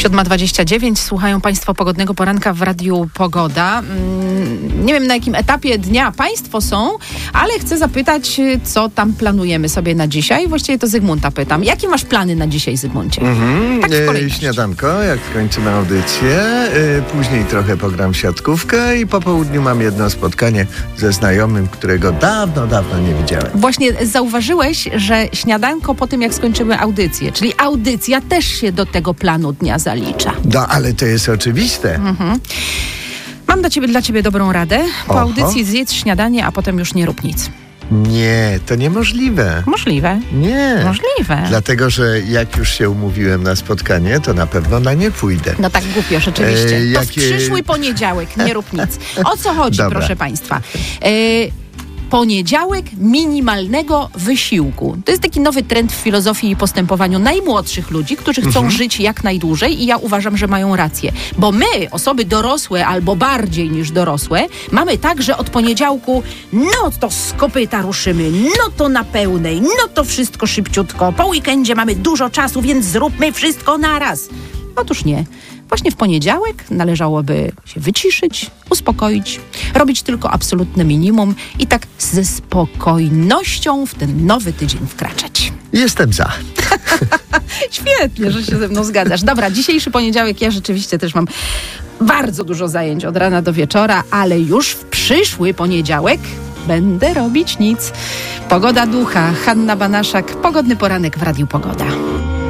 7:29. Słuchają Państwo Pogodnego Poranka w Radiu Pogoda. Nie wiem, na jakim etapie dnia Państwo są, ale chcę zapytać, co tam planujemy sobie na dzisiaj. Właściwie to Zygmunta pytam. Jakie masz plany na dzisiaj, Zygmuncie? Tak w kolejności. Śniadanko, jak skończymy audycję. Później trochę pogram w siatkówkę i po południu mam jedno spotkanie ze znajomym, którego dawno nie widziałem. Właśnie zauważyłeś, że śniadanko po tym, jak skończymy audycję, czyli audycja też się do tego planu dnia zalicza. No, ale to jest oczywiste. Mam dla ciebie dobrą radę. Po audycji zjedz śniadanie, a potem już nie rób nic. Nie, to niemożliwe. Możliwe. Nie. Możliwe. Dlatego, że jak już się umówiłem na spotkanie, to na pewno na nie pójdę. No tak głupio, rzeczywiście. To w przyszły poniedziałek, nie rób nic. O co chodzi, proszę Państwa? Poniedziałek minimalnego wysiłku. To jest taki nowy trend w filozofii i postępowaniu najmłodszych ludzi, którzy chcą żyć jak najdłużej i ja uważam, że mają rację. Bo my, osoby dorosłe albo bardziej niż dorosłe, mamy tak, że od poniedziałku no to z kopyta ruszymy, no to na pełnej, no to wszystko szybciutko. Po weekendzie mamy dużo czasu, więc zróbmy wszystko naraz. Otóż nie. Właśnie w poniedziałek należałoby się wyciszyć, uspokoić, robić tylko absolutne minimum i tak ze spokojnością w ten nowy tydzień wkraczać. Jestem za. Świetnie, że się ze mną zgadzasz. Dobra, dzisiejszy poniedziałek ja rzeczywiście też mam bardzo dużo zajęć od rana do wieczora, ale już w przyszły poniedziałek będę robić nic. Pogoda ducha, Hanna Banaszak, Pogodny Poranek w Radiu Pogoda.